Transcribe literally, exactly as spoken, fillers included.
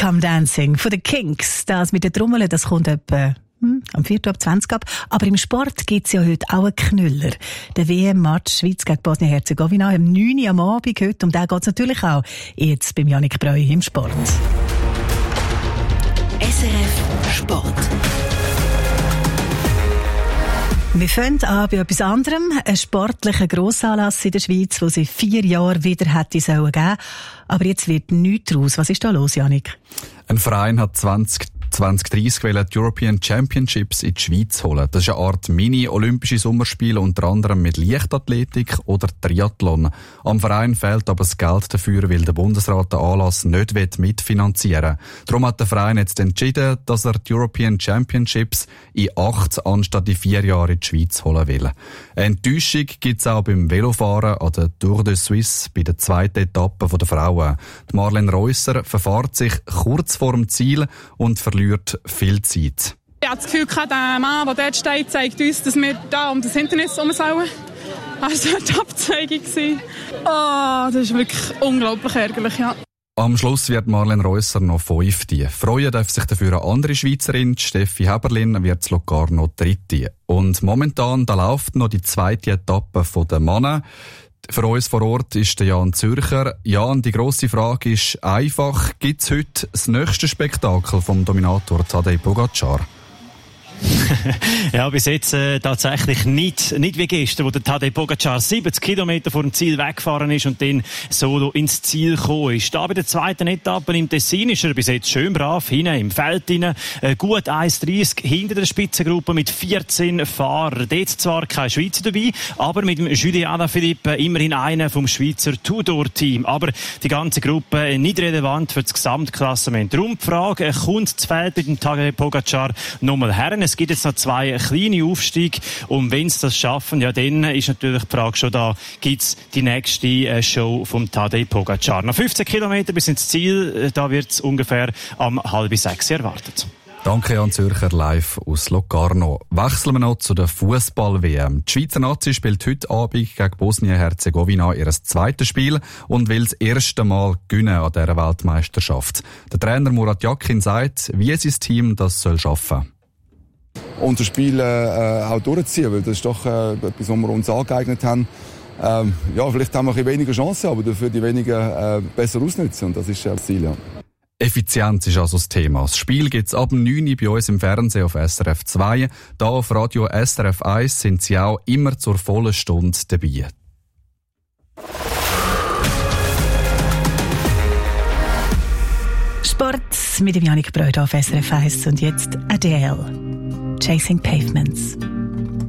Come Dancing von den Kinks. Das mit den Trommeln, das kommt etwa hm, am vierten ab zwanzig ab. Aber im Sport gibt es ja heute auch einen Knüller. Der W M-Match Schweiz gegen Bosnien-Herzegowina am neun Uhr am Abend heute. Um den geht es natürlich auch jetzt beim Jannik Breu im Sport. S R F Sport. Wir fangen an bei etwas anderem. Ein sportlicher Grossanlass in der Schweiz, den es in vier Jahren wieder hätte sollen geben. Aber jetzt wird nichts daraus. Was ist da los, Jannik? Ein Verein hat zwanzig dreißig die European Championships in die Schweiz holen. Das ist eine Art Mini-Olympische Sommerspiele, unter anderem mit Leichtathletik oder Triathlon. Am Verein fehlt aber das Geld dafür, weil der Bundesrat den Anlass nicht mitfinanzieren will. Darum hat der Verein jetzt entschieden, dass er die European Championships in acht anstatt in vier Jahren in die Schweiz holen will. Eine Enttäuschung gibt es auch beim Velofahren an der Tour de Suisse bei der zweiten Etappe der Frauen. Die Marlene Reusser verfährt sich kurz vor dem Ziel und verliert viel Zeit. Ich habe das Gefühl, der Mann, der dort steht, zeigt uns, dass wir da um das Hindernis herum sollen. Das war die Abzeigung. Oh, das ist wirklich unglaublich ärgerlich, ja. Am Schluss wird Marlene Reusser noch fünfte. Freuen darf sich dafür eine andere Schweizerin, Steffi Heberlin, wird zu Locarno dritte. Und momentan, da läuft noch die zweite Etappe der Männer. Für uns vor Ort ist der Jan Zürcher. Jan, die grosse Frage ist einfach, gibt es heute das nächste Spektakel vom Dominator Tadej Pogačar? Ja, bis jetzt äh, tatsächlich nicht, nicht wie gestern, wo der Tadej Pogačar siebzig Kilometer vor dem Ziel weggefahren ist und dann solo ins Ziel gekommen ist. Da bei der zweiten Etappe im Tessin ist er bis jetzt schön brav, hinten im Feld hinein, äh, gut eins dreißig hinter der Spitzengruppe mit vierzehn Fahrern. Dort zwar kein Schweizer dabei, aber mit dem Julien Alaphilippe immerhin einer vom Schweizer Tudor-Team. Aber die ganze Gruppe äh, nicht relevant für das Gesamtklassement. Darum die Frage, äh, kommt das Feld mit dem Tadej Pogačar nochmal her? Es gibt jetzt noch zwei kleine Aufstiege und wenn sie das schaffen, ja, dann ist natürlich die Frage schon da, gibt es die nächste Show vom Tadej Pogačar. Noch fünfzehn Kilometer bis ins Ziel, da wird es ungefähr am halb sechs erwartet. Danke, Jan Zürcher, live aus Locarno. Wechseln wir noch zu der Fußball-W M. Die Schweizer Nazi spielt heute Abend gegen Bosnien-Herzegowina ihr zweites Spiel und will das erste Mal gewinnen an dieser Weltmeisterschaft. Der Trainer Murat Yakin sagt, wie sein Team das soll schaffen. Unser Spiel äh, auch durchziehen, weil das ist doch äh, etwas, was wir uns angeeignet haben. Ähm, ja, vielleicht haben wir ein bisschen weniger Chancen, aber dafür die wenigen äh, besser ausnutzen. Und das ist äh, das Ziel, ja. Effizienz ist also das Thema. Das Spiel gibt es ab neun Uhr bei uns im Fernsehen auf S R F zwei. Da auf Radio S R F eins sind sie auch immer zur vollen Stunde dabei. Sport mit dem Jannik Breu auf S R F eins und jetzt Adele. Chasing Pavements.